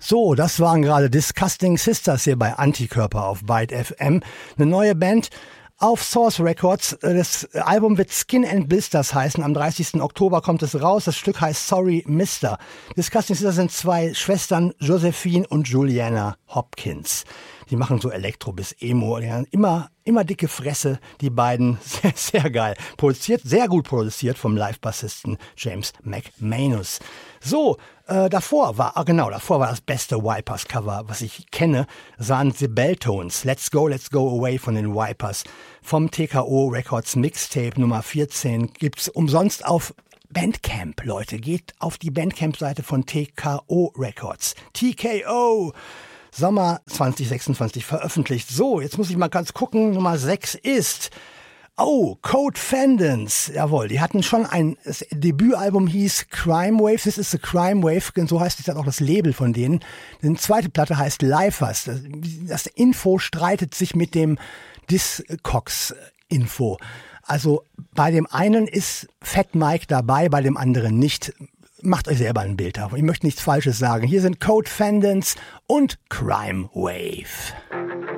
So, das waren gerade Disgusting Sisters hier bei Antikörper auf Byte FM. Eine neue Band auf Source Records. Das Album wird Skin and Blisters heißen. Am 30. Oktober kommt es raus. Das Stück heißt Sorry Mister. Disgusting Sisters sind zwei Schwestern, Josephine und Juliana Hopkins. Die machen so Elektro bis Emo. Die haben immer dicke Fresse, die beiden. Sehr, sehr geil. Sehr gut produziert vom Live-Bassisten James McManus. So, davor war das beste Wipers-Cover, was ich kenne, sahen The Belltones. Let's Go Away von den Wipers. Vom TKO Records Mixtape Nummer 14 gibt's umsonst auf Bandcamp, Leute. Geht auf die Bandcamp-Seite von TKO Records. TKO! Sommer 2026 veröffentlicht. So, jetzt muss ich mal ganz gucken. Nummer 6 ist Code Fandance. Jawohl, die hatten schon das Debütalbum hieß Crime Wave. This is the Crime Wave. So heißt jetzt auch das Label von denen. Die zweite Platte heißt Lifers. Das Info streitet sich mit dem Discogs-Info. Also bei dem einen ist Fat Mike dabei, bei dem anderen nicht. Macht euch selber ein Bild davon. Ich möchte nichts Falsches sagen. Hier sind Code Fandance und Crime Wave.